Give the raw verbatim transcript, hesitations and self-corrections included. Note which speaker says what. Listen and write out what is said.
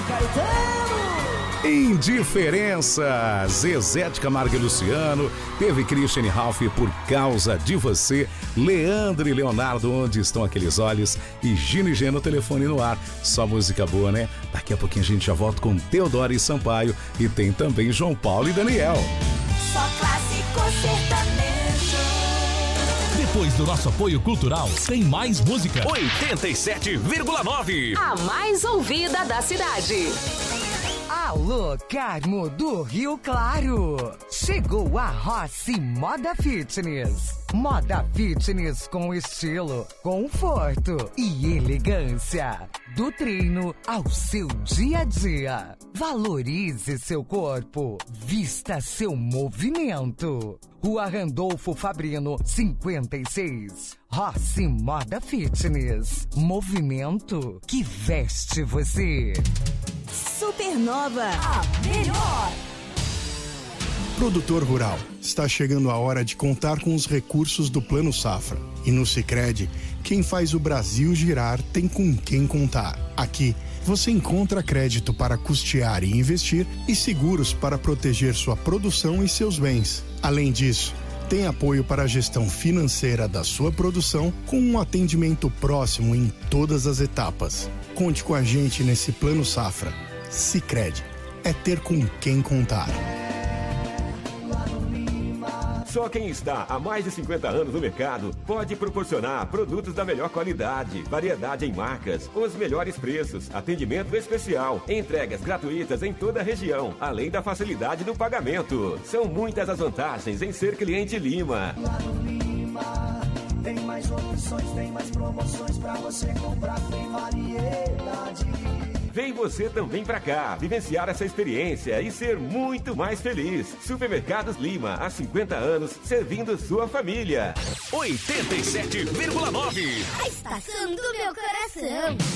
Speaker 1: Indiferença, Zezé de Camargo e Luciano, teve Christian Ralph Por Causa de Você, Leandro e Leonardo, Onde Estão Aqueles Olhos, e Gino e Gê no telefone no ar. Só música boa, né? Daqui a pouquinho a gente já volta com Teodoro e Sampaio e tem também João Paulo e Daniel.
Speaker 2: Só clássico sertanejo.
Speaker 3: Depois do nosso apoio cultural, tem mais música.
Speaker 4: oitenta e sete vírgula nove.
Speaker 5: A mais ouvida da cidade.
Speaker 6: Alô, Carmo do Rio Claro! Chegou a Rossi Moda Fitness. Moda Fitness com estilo, conforto e elegância. Do treino ao seu dia a dia. Valorize seu corpo. Vista seu movimento. Rua Randolfo Fabrino, cinquenta e seis. Rossi Moda Fitness. Movimento que veste você.
Speaker 2: Supernova, a melhor.
Speaker 7: Produtor rural, está chegando a hora de contar com os recursos do Plano Safra. E no Sicredi, quem faz o Brasil girar tem com quem contar. Aqui, você encontra crédito para custear e investir e seguros para proteger sua produção e seus bens. Além disso, tem apoio para a gestão financeira da sua produção com um atendimento próximo em todas as etapas. Conte com a gente nesse Plano Safra. Sicredi, é ter com quem contar.
Speaker 8: Só quem está há mais de cinquenta anos no mercado pode proporcionar produtos da melhor qualidade, variedade em marcas, os melhores preços, atendimento especial, entregas gratuitas em toda a região, além da facilidade do pagamento. São muitas as vantagens em ser cliente Lima.
Speaker 9: Lá no Lima tem mais opções, tem mais promoções pra você comprar, tem variedade.
Speaker 8: Vem você também pra cá, vivenciar essa experiência e ser muito mais feliz. Supermercados Lima, há cinquenta anos, servindo sua família.
Speaker 4: oitenta e sete vírgula nove.
Speaker 2: A estação do meu coração.